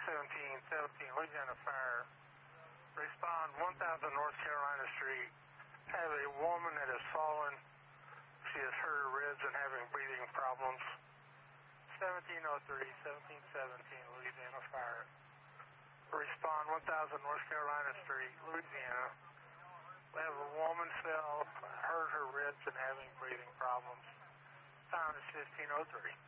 1717, Louisiana Fire. Respond 1000 North Carolina Street. Have a woman that has fallen. She has hurt her ribs and having breathing problems. 1703, 1717, Louisiana Fire. Respond 1000 North Carolina Street, Louisiana. We have a woman fell, hurt her ribs and having breathing problems. Time is 1503.